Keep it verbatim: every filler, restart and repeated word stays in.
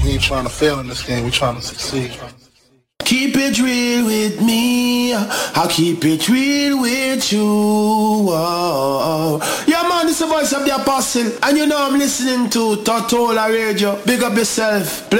We ain't trying to fail in this game. We trying to succeed. Keep it real with me, I'll keep it real with you. Oh. Yeah man, this is the voice of the apostle, and you know I'm listening to Totola Radio. Big up yourself.